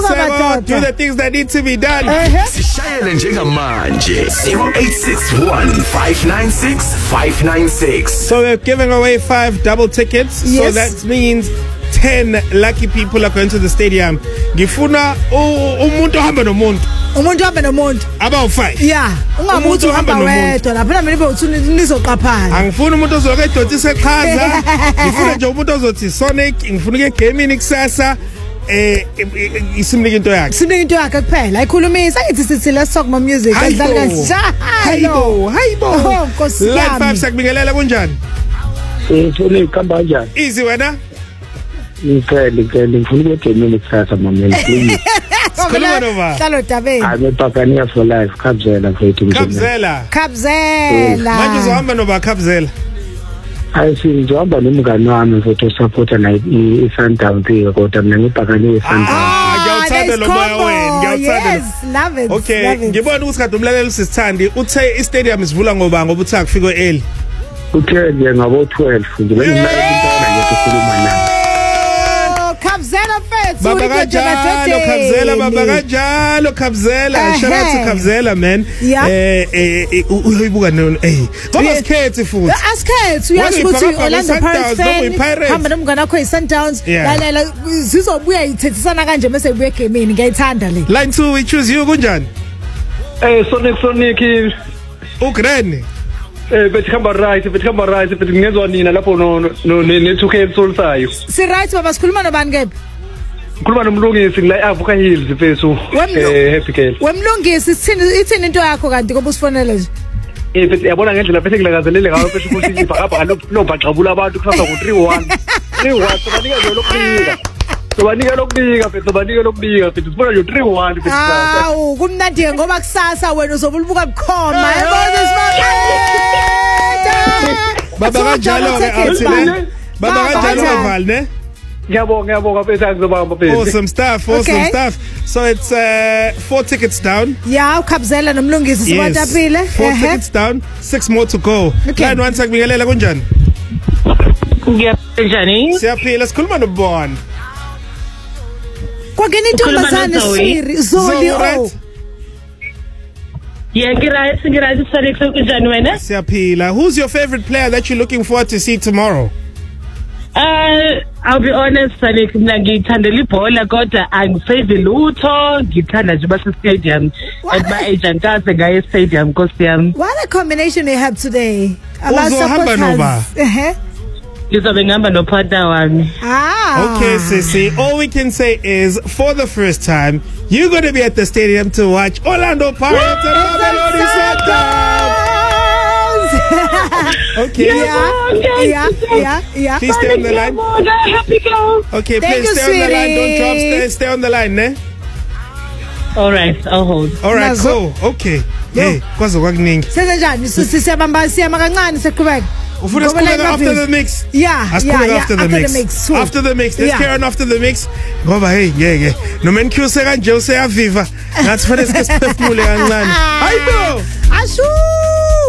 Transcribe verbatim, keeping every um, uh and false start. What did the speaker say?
Sebo, do the things that need to be done. Sishayele njengamanje zero eight six one five nine six five nine six. So we're giving away five double tickets. Yes. So that means ten lucky people are going to the stadium. Ngifuna umuntu ohamba nomuntu. Umuntu ohamba nomuntu. About five. Yeah, ungamuthi uhamba wedwa lapha mina bekuthi nizoqaphana. Angifuni umuntu ozoke edoti seqhaza. Ngifuna nje umuntu ozothi Sonic, ngifuna ke gaming kusasa. Eh isimnike into yakhe. Simnike into yakhe kuphela. Ayikhulumisa ngithi sithi let's talk about music. Adlala kanjalo. Hayibo, hayibo. Live five sakubingelela kunjani? Eh Sonic kamba kanjani? Easy wena? Ngicela ngicela ngifuna ukugemini kusasa mama please. Sikhuluma noma? Hlalo tabeni. Ame Pakania for life Kabzela mfethu ngizona. Kabzela. Kabzela. Manje uzohamba noba Kabzela? Ayisi ngizohamba nomngane wami mfethu supporta na iSundowns ke kodwa mina ngibhakanye iSundowns. Ah, ngiyawuthanda lo moya wena, ngiyawuthanda. Yes, love it. Okay, ngibona ukuthi kade umlaleli sisithandi uthe iStadium sivula ngoba ngoba uthi akufika early. Uthe nje ngabo twelve nje bengimele intwana nje sikhuluma naye. Kabzela mfethu Baba kanjalo Kabzela baba kanjalo Kabzela shout out to Kabzela man eh eh uyibuka nona eh ngoba sikhethi futhi asikhethi uyasho ukuthi Orlando Pirates fan hamba nomngane wakho iSundowns lalela zizobuya ithethisana kanje bese ubuye egameni ngiyayithanda le line two we choose you kunjani eh Sonic Sonic ugrene eh bethi khamba right bethi khamba right bethi ngezwe nina lapho no ne two K solisayo si right baba sikhuluma nobani kephi Khuluma nomlungisi ngila Africa Hills mfethu eh happy girl wemlungisi sithini ithini into yakho kanti ngoba usifonele nje eh bethi yabona ngendlela bese ngilakazelele ngayo bese ukuthi ibhaka lo baxabula abantu kusasa ku three one three one sobanika lokubika sobanika lokubika mfethu sobanika lokubika mfethu sibona nje three one mfethu kusasa awu kumnandi ngoba kusasa wena uzobulubuka bukhoma yabona baba kanjalo ke awuthile baba kanjalo baval ne ngiyabonga ngiyabonga bese ngizobamba bese awesome stuff awesome okay. stuff so it's uh, four tickets down yeah uKhabzela nomlungisi sikwatapile four tickets down six more to go okay. line one sakubingelela kunjani ngiyaphila siyaphila sikhuluma nobon kwakeni intombazane siri zoli oh yeah ngirai ngirai Sonic kunjani wena siyaphila who's your favorite player that you're looking forward to see tomorrow Uh, I'll be honest, Sonic, mina ngithandela ibhola kodwa angisave lutho, ngithanda nje base stadium at my agent ase ngaye stadium Nkosi yami. What a combination we have today. Uzohamba noba? Eh. Ngizobe ngihamba no partner wami. Ah. Okay, Sissy, all we can say is for the first time, you're going to be at the stadium to watch Orlando Pirates and Mamelodi Sundowns. Okay. Yeah, yeah, yeah, yeah. Please stay on the line. Happy girl. Okay, please stay on the line. Don't drop. Stay, stay on the line, ne? All right, I'll hold. All right, cool. Okay. Hey, kwazo kwakuningi. Senze njani? Sisiyabamba siyama kancane siqhubeka. Ufuna siqhubeka after the mix. Yeah, yeah, yeah. After the mix. After the mix. Let's carry on after the mix. Ngoba hey, ngeke. No man Q se kanje useyaviva. Ngathi fanele siphefumule kancane. Hayibo. Ashu.